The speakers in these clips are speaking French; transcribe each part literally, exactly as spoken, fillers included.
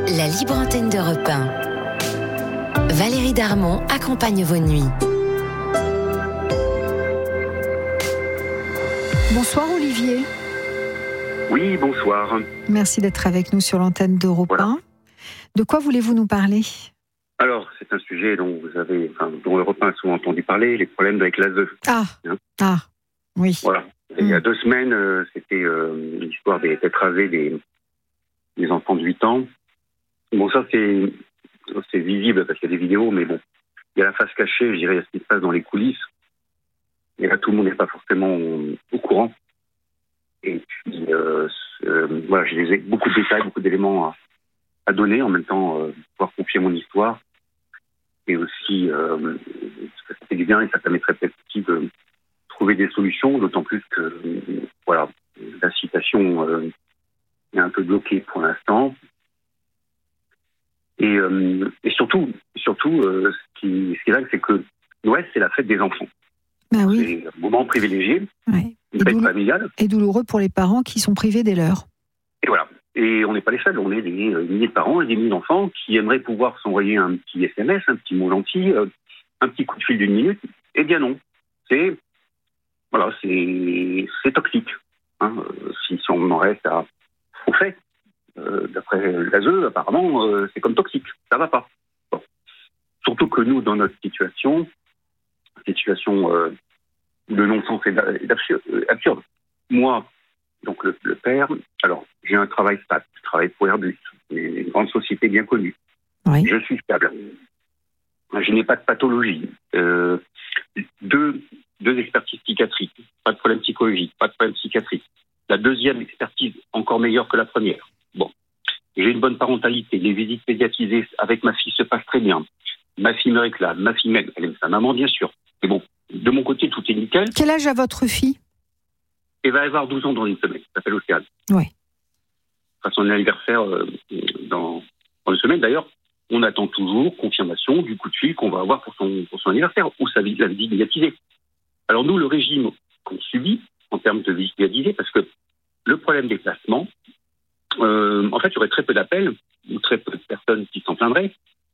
La libre antenne d'Europe un. Valérie Darmon accompagne vos nuits. Bonsoir Olivier. Oui, bonsoir. Merci d'être avec nous sur l'antenne d'Europe un. Voilà. De quoi voulez-vous nous parler ? Alors, c'est un sujet dont vous avez, enfin, dont Europe un a souvent entendu parler, les problèmes avec l'A S E. Ah, hein ah, oui. Voilà. Et mmh. Il y a deux semaines, euh, c'était euh, l'histoire des têtes rasées des, des enfants de huit ans. Bon, ça, c'est, c'est visible parce qu'il y a des vidéos, mais bon, il y a la face cachée, je dirais, ce qui se passe dans les coulisses. Et là, tout le monde n'est pas forcément au courant. Et puis, euh, euh, voilà, j'ai beaucoup de détails, beaucoup d'éléments à, à donner, en même temps, euh, pouvoir confier mon histoire. Et aussi, euh, ça fait du bien et ça permettrait peut-être aussi de trouver des solutions, d'autant plus que, euh, voilà, la citation euh, est un peu bloquée pour l'instant. Et, euh, et surtout, surtout euh, ce qui, ce qui est dingue, c'est que Noël, c'est la fête des enfants. Ben oui. C'est un moment privilégié, ouais. une fête familiale. Et douloureux pour les parents qui sont privés des leurs. Et voilà. Et on n'est pas les seuls, on est des milliers de parents et des milliers d'enfants qui aimeraient pouvoir s'envoyer un petit S M S, un petit mot gentil, euh, un petit coup de fil d'une minute. Eh bien non. C'est, voilà, c'est, c'est toxique. Hein. Si, si on en reste à, au fait, euh, d'après l'A S E, apparemment, euh, c'est comme toxique. Ça va pas. Bon. Surtout que nous, dans notre situation, situation euh, de non-sens et d'absurde. Moi, donc le, le père, alors j'ai un travail stable, je travaille pour Airbus, une grande société bien connue. Oui. Je suis stable. Je n'ai pas de pathologie. Euh, deux, deux expertises psychiatriques, pas de problème psychologique, pas de problème psychiatrique. La deuxième expertise encore meilleure que la première. Bon, j'ai une bonne parentalité, les visites médiatisées avec ma fille se passent très bien. Ma fille me réclame, ma fille m'aime, elle aime sa maman bien sûr. Mais bon, de mon côté, tout est nickel. Quel âge a votre fille ? Elle va avoir douze ans dans une semaine. Ça s'appelle Océane. Oui. À son anniversaire euh, dans, dans une semaine. D'ailleurs, on attend toujours confirmation du coup de fil qu'on va avoir pour son, pour son anniversaire ou sa visite médiatisée. Alors nous, le régime qu'on subit en termes de visite médiatisée, parce que le problème des placements, euh, en fait, il y aurait très peu d'appels ou très peu de personnes qui s'en plaindraient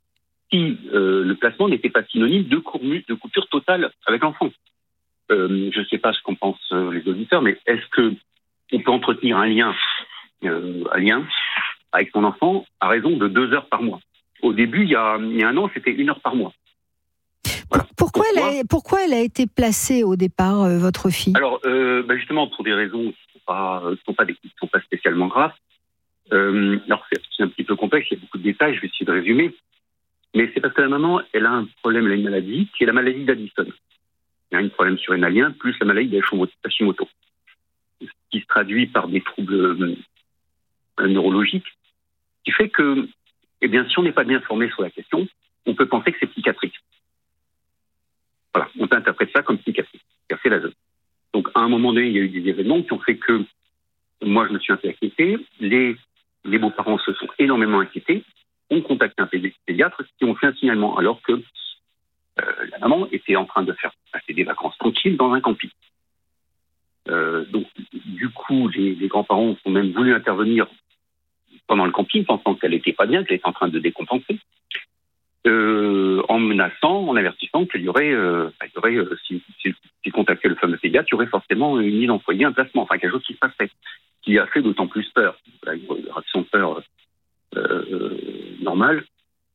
si euh, le placement n'était pas synonyme de, courmu, de coupure totale avec l'enfant. Euh, je ne sais pas ce qu'en pensent euh, les auditeurs, mais est-ce que on peut entretenir un lien, euh, un lien avec son enfant à raison de deux heures par mois ? Au début, il y a, il y a un an, c'était une heure par mois. Voilà. Pourquoi, pourquoi, elle a, pourquoi elle a été placée au départ, euh, votre fille ? Alors, euh, bah justement, pour des raisons qui ne sont pas, sont pas, des, qui sont pas spécialement graves. Euh, alors, c'est, c'est un petit peu complexe, il y a beaucoup de détails, je vais essayer de résumer. Mais c'est parce que la maman, elle a un problème, elle a une maladie, qui est la maladie d'Addison. Il y a un problème surrénalien, plus la maladie d'Hashimoto, ce qui se traduit par des troubles euh, neurologiques, qui fait que, eh bien, si on n'est pas bien formé sur la question, on peut penser que c'est psychiatrique. Voilà, on peut interpréter ça comme psychiatrique, car c'est la zone. Donc, à un moment donné, il y a eu des événements qui ont fait que moi, je me suis un peu inquiété, les, les beaux-parents se sont énormément inquiétés, ont contacté un pédiatre qui ont fait un signalement, alors que euh, la maman était en train de faire passer des vacances tranquilles dans un camping. Euh, donc, du coup, les, les grands-parents ont même voulu intervenir pendant le camping, pensant qu'elle n'était pas bien, qu'elle était en train de décompenser, euh, en menaçant, en avertissant qu'il y aurait, euh, il y aurait euh, si, si, si contactait le fameux pédiatre, il y aurait forcément une mise en foyer, un placement, enfin quelque chose qui se passerait, qui a fait d'autant plus peur, voilà, une réaction de peur euh, normale,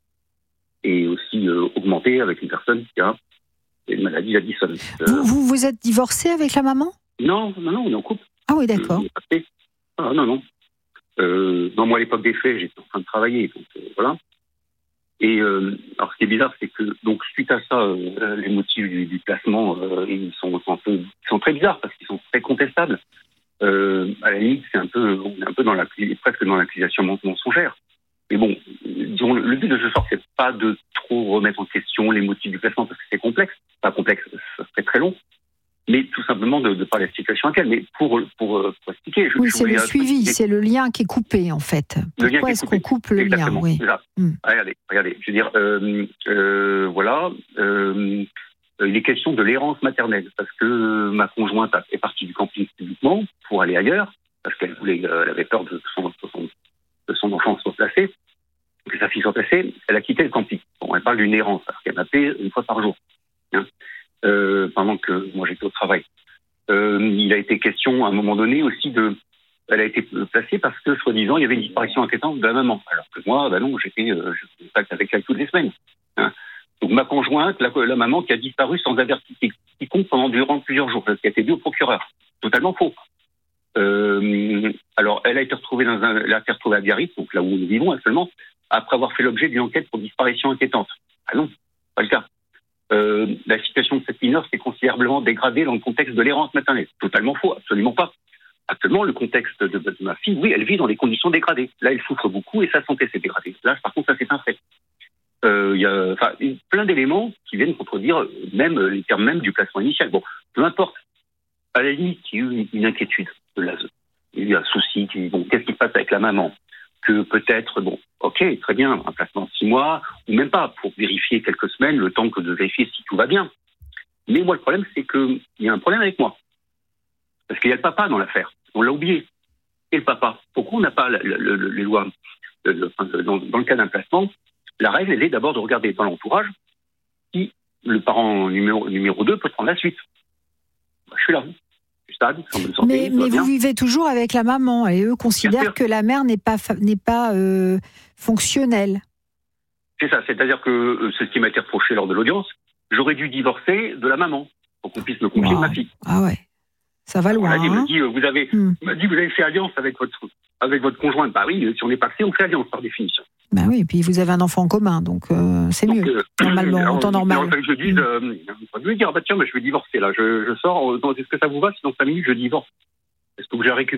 et aussi euh, augmentée avec une personne qui a une maladie d'Addison. Euh, vous, vous vous êtes divorcé avec la maman ? Non, non, non, on est en couple. Ah oui, d'accord. Euh, ah, non, non. Euh, non, moi, à l'époque des faits, j'étais en train de travailler, donc euh, voilà. Et euh, alors, ce qui est bizarre, c'est que, donc, suite à ça, euh, les motifs du, du placement, euh, ils sont un peu, ils sont très bizarres parce qu'ils sont très contestables. Euh, à la limite, c'est un peu, on est un peu dans la, presque dans l'accusation mensongère. Mais bon, disons, le but de ce soir, c'est pas de trop remettre en question les motifs du placement parce que c'est complexe. Pas complexe, ça serait très long. Mais tout simplement de, de parler de la situation actuelle. Mais pour, pour, pour expliquer... Je, oui, je c'est le suivi, expliquer. C'est le lien qui est coupé, en fait. Le Pourquoi est-ce qu'on coupe le Exactement, lien oui. mm. Regardez, regardez. Je veux dire, euh, euh, voilà, euh, il est question de l'errance maternelle, parce que ma conjointe est partie du camping publiquement pour aller ailleurs, parce qu'elle voulait, elle avait peur de que son, de son, de son enfant soit placé. que sa fille soit placée, elle a quitté le camping. Bon, elle parle d'une errance, parce qu'elle m'appelait une fois par jour, hein, euh, pendant que moi j'étais au travail. Euh, il a été question à un moment donné aussi de... Elle a été placée parce que, soi-disant, il y avait une disparition inquiétante de la maman. Alors que moi, bah non, j'étais euh, je contacte avec elle toutes les semaines. Hein. Donc ma conjointe, la, la maman qui a disparu sans avertissement quiconque pendant durant plusieurs jours, ce qui a été dit au procureur. Totalement faux. Euh, alors, elle a été retrouvée dans un, elle a été retrouvée à Biarritz, donc là où nous vivons actuellement, après avoir fait l'objet d'une enquête pour disparition inquiétante. Ah non, pas le cas. Euh, la situation de cette mineure s'est considérablement dégradée dans le contexte de l'errance maternelle. Totalement faux, absolument pas. Actuellement, le contexte de, de ma fille, oui, elle vit dans des conditions dégradées. Là, elle souffre beaucoup et sa santé s'est dégradée. Là, par contre, ça c'est un fait. Euh, il y a enfin, plein d'éléments qui viennent contredire même les termes même du placement initial. Bon, peu importe. À la limite, il y a eu une, une inquiétude de la zone. Il y a eu un souci. Qui, bon, qu'est-ce qui se passe avec la maman? Que peut-être, bon, ok, très bien, un placement de six mois, ou même pas, pour vérifier quelques semaines, le temps que de vérifier si tout va bien. Mais moi, le problème, c'est qu'il y a un problème avec moi. Parce qu'il y a le papa dans l'affaire. On l'a oublié. Et le papa. Pourquoi on n'a pas le, le, le, les lois le, le, dans, dans le cas d'un placement, la règle, elle est d'abord de regarder dans l'entourage si le parent numéro, numéro deux peut prendre la suite. Bah, je suis là. Je suis stable, je suis en bonne mais santé, mais vous vivez toujours avec la maman et eux considèrent que la mère n'est pas, n'est pas euh, fonctionnelle. C'est ça. C'est-à-dire que euh, c'est ce qui m'a été reproché lors de l'audience. J'aurais dû divorcer de la maman pour qu'on puisse me confier wow. ma fille. Ah ouais. Ça va loin. On a dit, hein. m'a dit, vous avez, hmm. m'a dit, vous avez fait alliance avec votre, avec votre conjointe. Bah oui, si on est passé, on fait alliance par définition. Bah oui, et puis vous avez un enfant en commun, donc euh, c'est donc, mieux, euh, normalement, en temps normal. Il que je dise, euh, je vais dire, bah tiens, mais je vais divorcer là, je, je sors, est-ce que ça vous va? Si dans cinq minutes, je divorce. Est-ce que vous avez récupéré